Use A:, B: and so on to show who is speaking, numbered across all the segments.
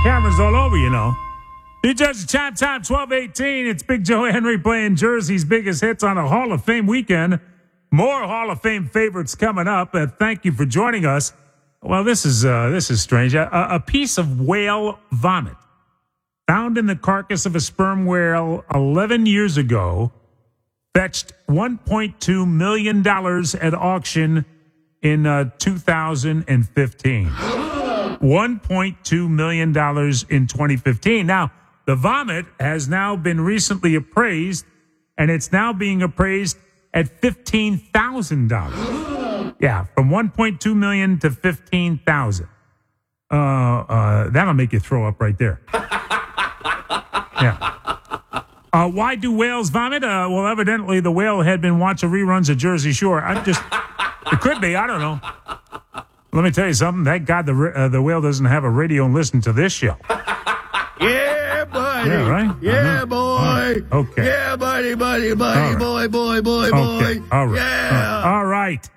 A: cameras all over, you know. New Jersey Chime Time 12:18. It's Big Joe Henry playing Jersey's biggest hits on a Hall of Fame weekend. More Hall of Fame favorites coming up. Thank you for joining us. Well, this is strange. A piece of whale vomit found in the carcass of a sperm whale 11 years ago fetched $1.2 million at auction in 2015. $1.2 million in 2015. Now, the vomit has now been recently appraised, and it's now being appraised at $15,000. Yeah, from $1.2 million to $15,000. That'll make you throw up right there. Yeah. Why do whales vomit? Well, evidently the whale had been watching reruns of Jersey Shore. It could be. I don't know. Let me tell you something. Thank God the whale doesn't have a radio and listen to this show.
B: Yeah, buddy.
A: Yeah, right?
B: Yeah, boy.
A: Okay.
B: Yeah, buddy,
A: right.
B: boy.
A: Okay. All right.
B: Yeah.
A: All right.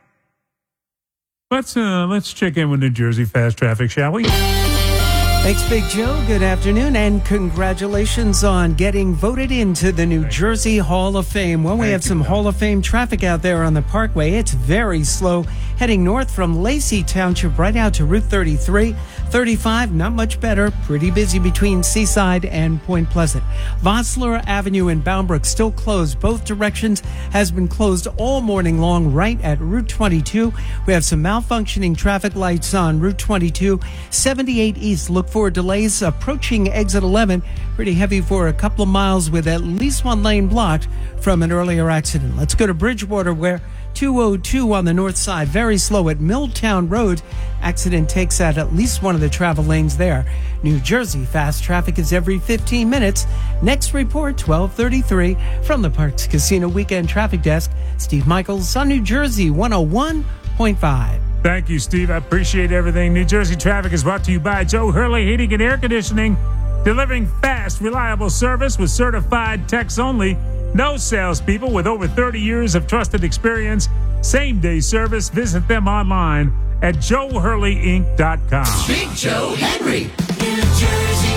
A: Let's check in with New Jersey Fast Traffic, shall we?
C: Thanks, Big Joe. Good afternoon, and congratulations on getting voted into the New Jersey Hall of Fame. Well, we have some Hall of Fame traffic out there on the Parkway. It's very slow, heading north from Lacey Township right out to Route 33. 35, not much better. Pretty busy between Seaside and Point Pleasant. Vossler Avenue in Bound Brook still closed. Both directions has been closed all morning long right at Route 22. We have some malfunctioning traffic lights on Route 22. 78 East, look for delays approaching exit 11. Pretty heavy for a couple of miles with at least one lane blocked from an earlier accident. Let's go to Bridgewater, where 202 on the north side, very slow at Milltown Road. Accident takes out at least one of the travel lanes there. New Jersey fast traffic is every 15 minutes. Next report, 12:33 from the Parks Casino Weekend Traffic Desk. Steve Michaels on New Jersey 101.5.
A: Thank you, Steve. I appreciate everything. New Jersey Traffic is brought to you by Joe Hurley Heating and Air Conditioning, delivering fast, reliable service with certified techs only. No salespeople, with over 30 years of trusted experience. Same-day service. Visit them online at joehurleyinc.com.
D: Big Joe Henry, New Jersey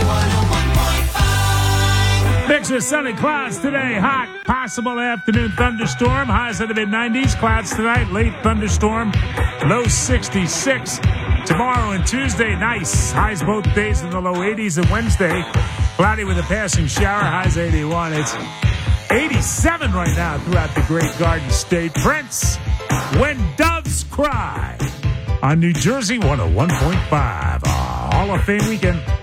D: 101.5.
A: Mix with sunny clouds today. Hot, possible afternoon thunderstorm. Highs in the mid-90s. Clouds tonight. Late thunderstorm. Low 66. Tomorrow and Tuesday, nice. Highs both days in the low 80s. And Wednesday, cloudy with a passing shower. Highs 81. It's 87 right now throughout the great Garden State. Prince, When Doves Cry, on New Jersey 101.5. Hall of Fame weekend.